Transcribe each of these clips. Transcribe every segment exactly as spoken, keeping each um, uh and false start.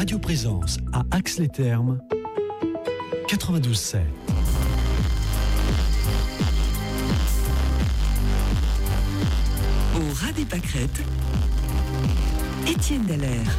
Radio Présence à Ax-les-Thermes, quatre-vingt-douze sept. Au ras des pâquerettes, Étienne Dallaire.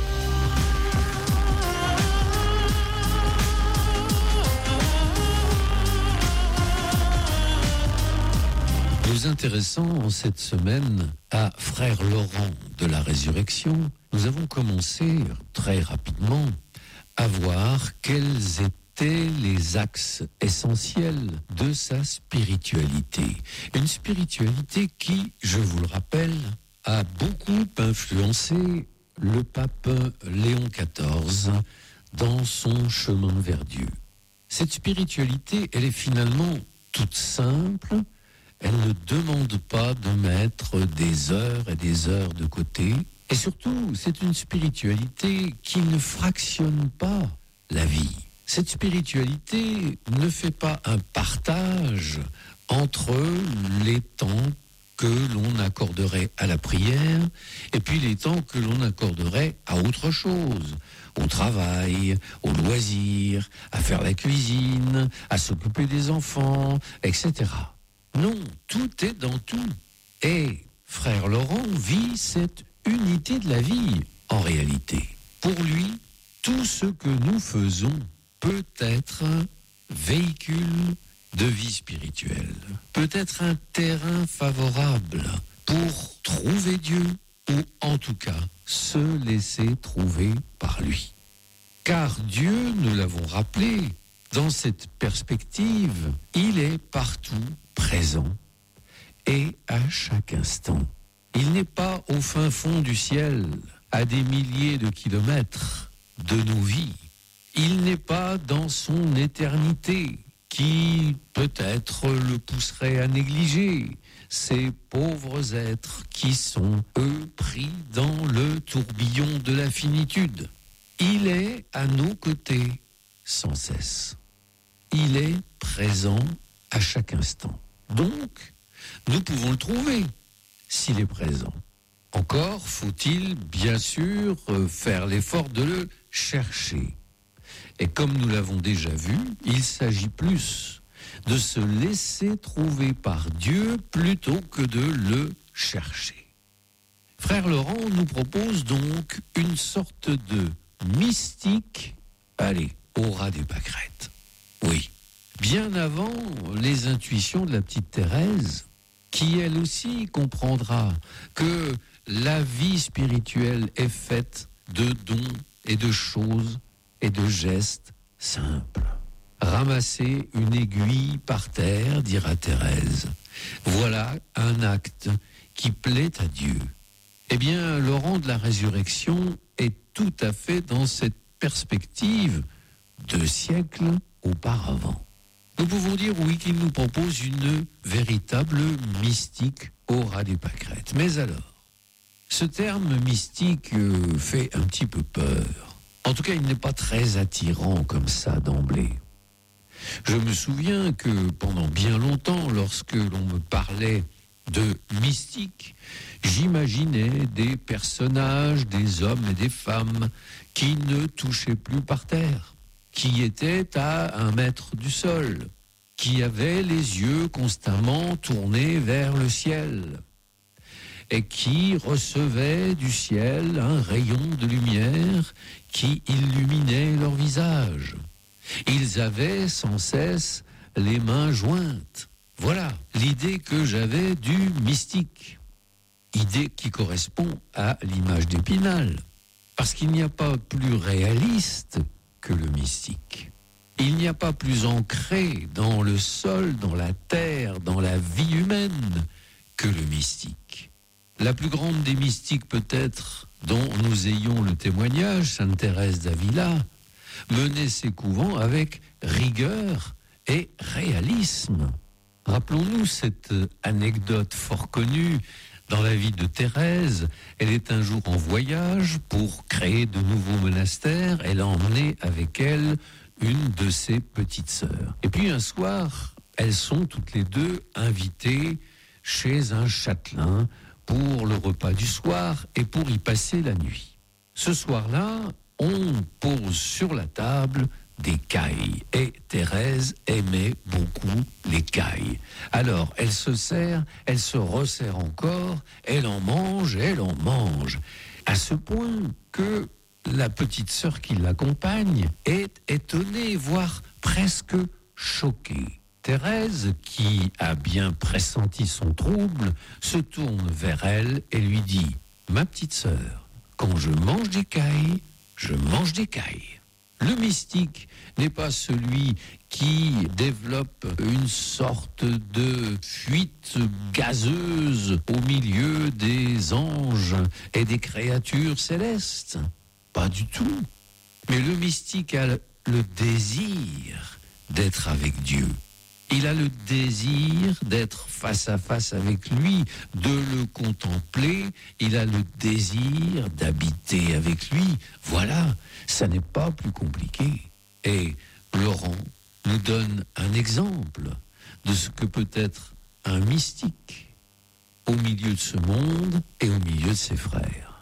Nous intéressons cette semaine à Frère Laurent de la Résurrection. Nous avons commencé très rapidement à voir quels étaient les axes essentiels de sa spiritualité. Une spiritualité qui, je vous le rappelle, a beaucoup influencé le pape Léon quatorze dans son chemin vers Dieu. Cette spiritualité, elle est finalement toute simple. Elle ne demande pas de mettre des heures et des heures de côté. Et surtout, c'est une spiritualité qui ne fractionne pas la vie. Cette spiritualité ne fait pas un partage entre les temps que l'on accorderait à la prière et puis les temps que l'on accorderait à autre chose, au travail, au loisir, à faire la cuisine, à s'occuper des enfants, et cetera. Non, tout est dans tout. Et Frère Laurent vit cette unité de la vie, en réalité. Pour lui, tout ce que nous faisons peut être un véhicule de vie spirituelle, peut être un terrain favorable pour trouver Dieu, ou en tout cas, se laisser trouver par lui. Car Dieu, nous l'avons rappelé, dans cette perspective, il est partout présent et à chaque instant. Il n'est pas au fin fond du ciel, à des milliers de kilomètres de nos vies. Il n'est pas dans son éternité, qui peut-être le pousserait à négliger ces pauvres êtres qui sont, eux, pris dans le tourbillon de la finitude. Il est à nos côtés sans cesse. Il est présent à chaque instant. Donc, nous pouvons le trouver s'il est présent. Encore faut-il bien sûr faire l'effort de le chercher. Et comme nous l'avons déjà vu, il s'agit plus de se laisser trouver par Dieu plutôt que de le chercher. Frère Laurent nous propose donc une sorte de mystique, allez, au ras des pâquerettes. Oui. Bien avant les intuitions de la petite Thérèse, qui elle aussi comprendra que la vie spirituelle est faite de dons et de choses et de gestes simples. Ramasser une aiguille par terre, dira Thérèse, voilà un acte qui plaît à Dieu. Eh bien, Laurent de la Résurrection est tout à fait dans cette perspective deux siècles auparavant. Nous pouvons dire, oui, qu'il nous propose une véritable mystique au ras des pâquerettes. Mais alors, ce terme mystique euh, fait un petit peu peur. En tout cas, il n'est pas très attirant comme ça d'emblée. Je me souviens que pendant bien longtemps, lorsque l'on me parlait de mystique, j'imaginais des personnages, des hommes et des femmes qui ne touchaient plus par terre, qui était à un mètre du sol, qui avait les yeux constamment tournés vers le ciel, et qui recevait du ciel un rayon de lumière qui illuminait leur visage. Ils avaient sans cesse les mains jointes. Voilà l'idée que j'avais du mystique, idée qui correspond à l'image d'Épinal, parce qu'il n'y a pas plus réaliste que le mystique. Il n'y a pas plus ancré dans le sol, dans la terre, dans la vie humaine que le mystique. La plus grande des mystiques peut-être dont nous ayons le témoignage, Sainte Thérèse d'Avila, menait ses couvents avec rigueur et réalisme. Rappelons-nous cette anecdote fort connue dans la vie de Thérèse. Elle est un jour en voyage pour créer de nouveaux monastères. Elle a emmené avec elle une de ses petites sœurs. Et puis un soir, elles sont toutes les deux invitées chez un châtelain pour le repas du soir et pour y passer la nuit. Ce soir-là, on pose sur la table des cailles. Et Thérèse aimait beaucoup les cailles. Alors, elle se sert, elle se resserre encore, elle en mange, elle en mange. À ce point que la petite sœur qui l'accompagne est étonnée, voire presque choquée. Thérèse, qui a bien pressenti son trouble, se tourne vers elle et lui dit « Ma petite sœur, quand je mange des cailles, je mange des cailles. » Le mystique n'est pas celui qui développe une sorte de fuite gazeuse au milieu des anges et des créatures célestes. Pas du tout. Mais le mystique a le désir d'être avec Dieu. Il a le désir d'être face à face avec lui, de le contempler. Il a le désir d'habiter avec lui. Voilà, ça n'est pas plus compliqué. Et Laurent nous donne un exemple de ce que peut être un mystique au milieu de ce monde et au milieu de ses frères.